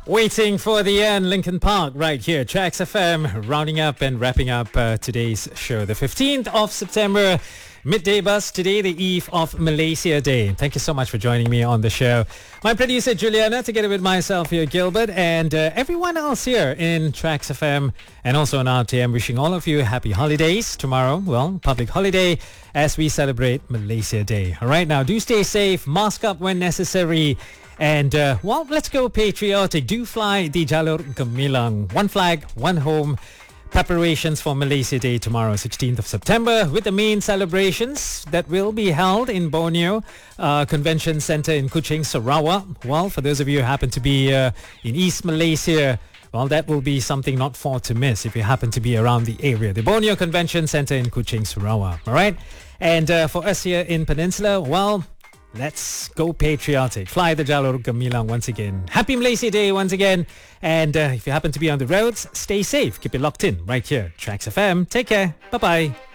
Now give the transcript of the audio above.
Waiting for the end, Lincoln Park, right here, Tracks FM, rounding up and wrapping up today's show. The 15th of September, midday bus, today the eve of Malaysia Day. Thank you so much for joining me on the show. My producer Juliana, together with myself here, Gilbert, and everyone else here in Tracks FM and also on RTM, wishing all of you happy holidays tomorrow. Well, public holiday as we celebrate Malaysia Day. All right, now do stay safe, mask up when necessary. And, well, let's go patriotic. Do fly the Jalur Gemilang. One flag, one home. Preparations for Malaysia Day tomorrow, 16th of September, with the main celebrations that will be held in Borneo Convention Centre in Kuching, Sarawak. Well, for those of you who happen to be in East Malaysia, well, that will be something not for to miss if you happen to be around the area. The Borneo Convention Centre in Kuching, Sarawak. All right? And for us here in Peninsula, well, let's go patriotic. Fly the Jalur Gemilang once again. Happy Malaysia Day once again. And if you happen to be on the roads, stay safe. Keep it locked in right here. Tracks FM. Take care. Bye-bye.